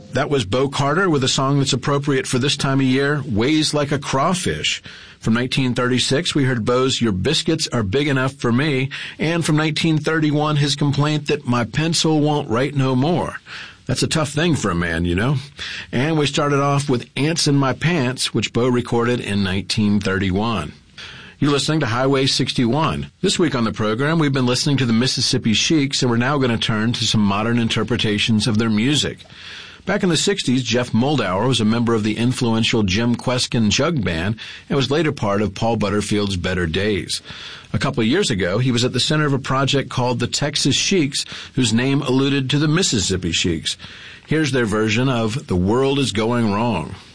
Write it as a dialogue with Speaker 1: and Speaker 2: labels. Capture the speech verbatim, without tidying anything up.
Speaker 1: That was Bo Carter with a song that's appropriate for this time of year, Weighs Like a Crawfish. From nineteen thirty-six, we heard Bo's Your Biscuits Are Big Enough for Me, and from nineteen thirty-one, his complaint that my pencil won't write no more. That's a tough thing for a man, you know. And we started off with Ants in My Pants, which Bo recorded in nineteen thirty-one. You're listening to Highway sixty-one. This week on the program, we've been listening to the Mississippi Sheiks, and we're now going to turn to some modern interpretations of their music. Back in the sixties, Jeff Moldauer was a member of the influential Jim Kweskin Jug Band and was later part of Paul Butterfield's Better Days. A couple of years ago, he was at the center of a project called the Texas Sheiks, whose name alluded to the Mississippi Sheiks. Here's their version of The World Is Going Wrong.